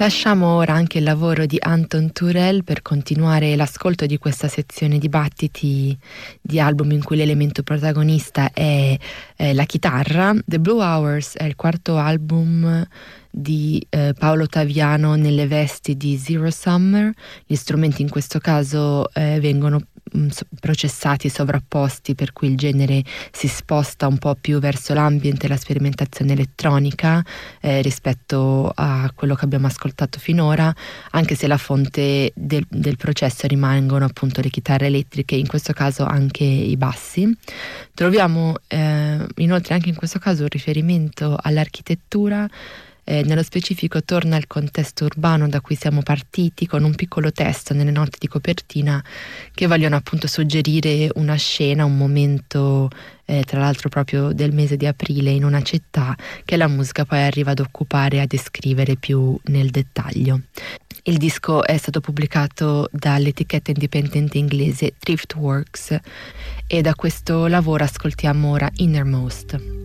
Lasciamo ora anche il lavoro di Anton Turell per continuare l'ascolto di questa sezione dibattiti di album in cui l'elemento protagonista è la chitarra. The Blue Hours è il quarto album di Paolo Taviano nelle vesti di Zero Summer. Gli strumenti in questo caso vengono processati, sovrapposti, per cui il genere si sposta un po' più verso l'ambient e la sperimentazione elettronica rispetto a quello che abbiamo ascoltato finora, anche se la fonte del processo rimangono appunto le chitarre elettriche, in questo caso anche i bassi. Troviamo inoltre anche in questo caso un riferimento all'architettura. Nello specifico torna al contesto urbano da cui siamo partiti, con un piccolo testo nelle note di copertina che vogliono appunto suggerire una scena, un momento tra l'altro proprio del mese di aprile in una città che la musica poi arriva ad occupare e a descrivere più nel dettaglio. Il disco è stato pubblicato dall'etichetta indipendente inglese Thriftworks e da questo lavoro ascoltiamo ora Innermost.